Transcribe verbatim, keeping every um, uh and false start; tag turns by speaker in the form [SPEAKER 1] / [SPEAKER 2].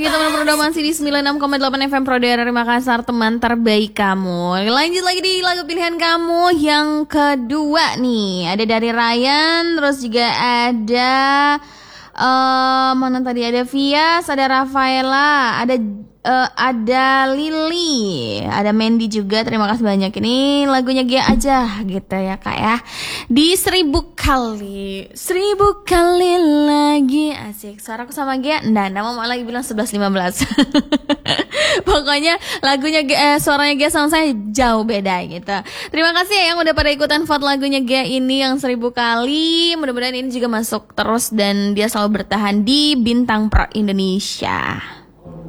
[SPEAKER 1] Kita teman masih di sembilan puluh enam koma delapan F M Pro Daerah Makassar, teman terbaik kamu. Lanjut lagi di lagu pilihan kamu yang kedua nih. Ada dari Ryan, terus juga ada uh, mana tadi, ada Vias, ada Rafaela, ada uh, ada Lily, ada Mandy juga. Terima kasih banyak. Ini lagunya Gia aja gitu ya kak ya. Di seribu kali, seribu kali lagi, asik. Suaraku sama Gia, nggak, nggak mau lagi bilang sebelas lima belas. Pokoknya lagunya eh, suaranya Gia sama saya jauh beda gitu. Terima kasih ya yang udah pada ikutan vote lagunya Gia ini yang seribu kali. Mudah-mudahan ini juga masuk terus dan dia selalu bertahan di Bintang Pro Indonesia.